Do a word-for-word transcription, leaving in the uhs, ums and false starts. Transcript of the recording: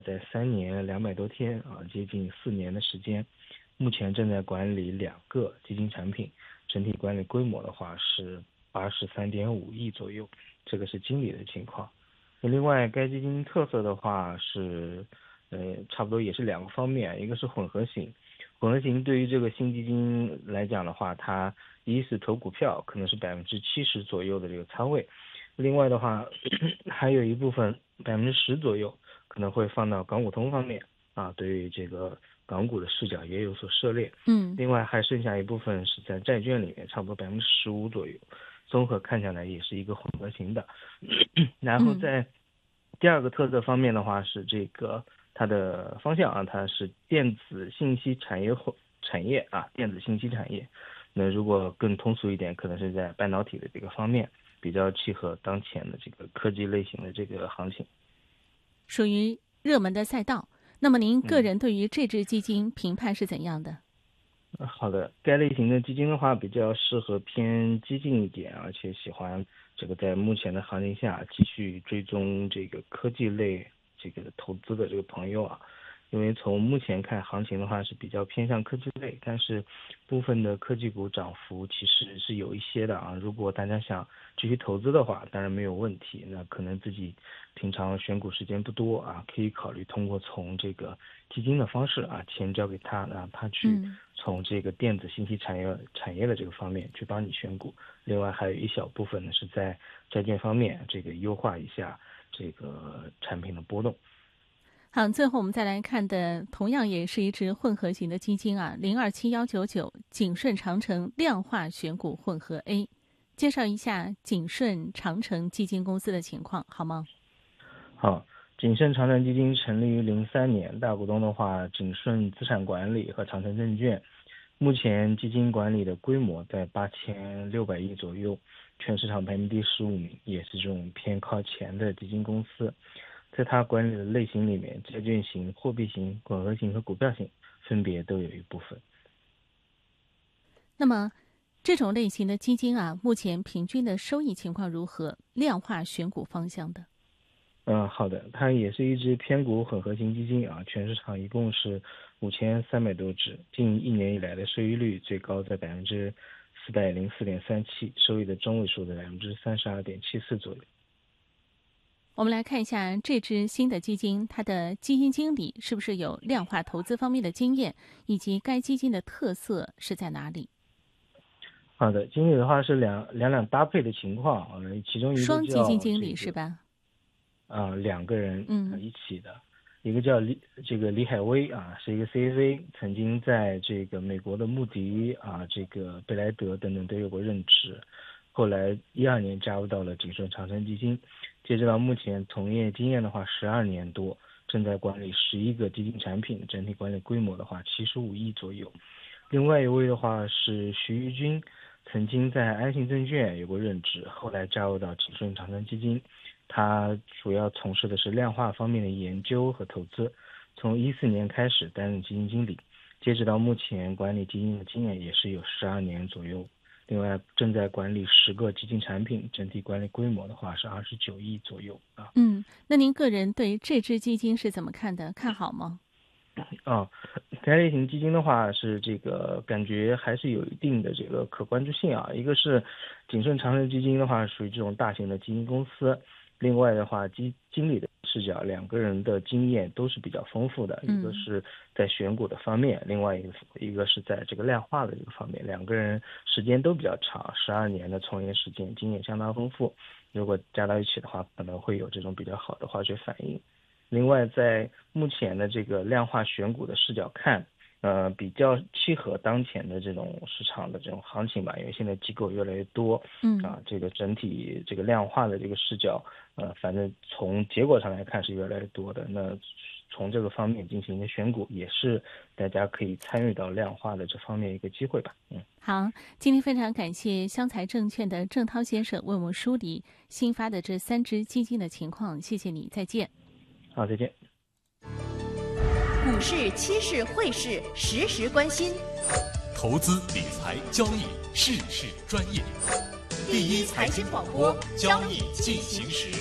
在三年两百多天啊，接近四年的时间，目前正在管理两个基金产品，整体管理规模的话是八十三点五亿左右，这个是经理的情况。另外，该基金特色的话是，呃，差不多也是两个方面，一个是混合型，混合型对于这个新基金来讲的话，它一是投股票，可能是百分之七十左右的这个仓位，另外的话还有一部分百分之十左右可能会放到港股通方面啊，对于这个港股的视角也有所涉猎。 嗯， 另外还剩下一部分是在债券里面，差不多百分之十五左右。综合看下来也是一个混合型的。然后在第二个特色方面的话是这个它的方向啊，它是电子信息产业产业啊，电子信息产业。那如果更通俗一点，可能是在半导体的这个方面，比较契合当前的这个科技类型的这个行情， 属于热门的赛道。那么您个人对于这支基金评判是怎样的？ 嗯、好的，该类型的基金的话比较适合偏激进一点，而且喜欢这个在目前的行情下继续追踪这个科技类这个投资的这个朋友啊。因为从目前看行情的话是比较偏向科技类，但是部分的科技股涨幅其实是有一些的啊。如果大家想继续投资的话，当然没有问题。那可能自己平常选股时间不多啊，可以考虑通过从这个基金的方式啊，钱交给他，让他去从这个电子信息产业产业的这个方面去帮你选股。另外还有一小部分呢是在债券方面这个优化一下这个产品的波动。 好，最后我们再来看的，同样也是一支混合型的基金啊，零二七幺九九景顺长城量化选股混合 A， 介绍一下景顺长城基金公司的情况好吗？ 好，景顺长城基金成立于零三年，大股东的话，景顺资产管理和长城证券，目前基金管理的规模在八千六百亿左右，全市场排名第十五名，也是这种偏靠前的基金公司。在它管理的类型里面，债券型、货币型、混合型和股票型分别都有一部分。 那么这种类型的基金啊，目前平均的收益情况如何？量化选股方向的。 嗯，好的，它也是一只偏股混合型基金啊，全市场一共是五千三百多只，近一年以来的收益率最高在百分之四百零四点三七，收益的中位数在百分之三十二点七四左右。 我们来看一下这支新的基金，它的基金经理是不是有量化投资方面的经验，以及该基金的特色是在哪里？ 好的，经理的话是两两两搭配的情况，其中一个叫、 双基金经理是吧？ 啊、呃，两个人嗯一起的，嗯、一个叫李这个李海威啊，是一个 C F A， 曾经在这个美国的穆迪啊、这个贝莱德等等都有过任职。后来一二年加入到了景顺长城基金，截止到目前从业经验的话十二年多，正在管理十一个基金产品，整体管理规模的话七十五亿左右。另外一位的话是徐玉军，曾经在安信证券有过任职，后来加入到景顺长城基金，他主要从事的是量化方面的研究和投资，从一四年开始担任基金经理，截止到目前管理基金的经验也是有十二年左右。另外正在管理十个基金产品，整体管理规模的话是二十九亿左右啊。 嗯，那您个人对这支基金是怎么看的？看好吗？ 啊，该类型基金的话是这个感觉还是有一定的这个可关注性啊。一个是景顺长城基金的话属于这种大型的基金公司，另外的话基经理的视角，两个人的经验都是比较丰富的，一个是在选股的方面，另外一个一个是在这个量化的这个方面，两个人时间都比较长，十二年的从业时间，经验相当丰富，如果加到一起的话，可能会有这种比较好的化学反应。另外在目前的这个量化选股的视角看，呃，比较契合当前的这种市场的这种行情吧，因为现在机构越来越多， 嗯啊，这个整体这个量化的这个视角，呃，反正从结果上来看是越来越多的。那从这个方面进行的选股，也是大家可以参与到量化的这方面一个机会吧。嗯， 好，今天非常感谢湘财证券的郑涛先生为我们梳理新发的这三只基金的情况，谢谢你，再见。 好，再见。 股市、期市、汇市，时时关心。 投资理财交易，事事专业。第一财经广播，交易进行时。